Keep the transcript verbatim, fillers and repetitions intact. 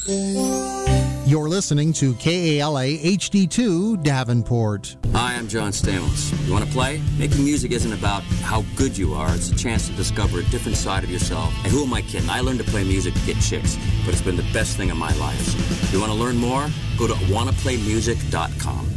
You're listening to K A L A H D two Davenport. Hi, I'm John Stamos. You want to play? Making music isn't about how good you are. It's a chance to discover a different side of yourself. And who am I kidding? I learned to play music to get chicks, but it's been the best thing in my life. You want to learn more? Go to wanna play music dot com.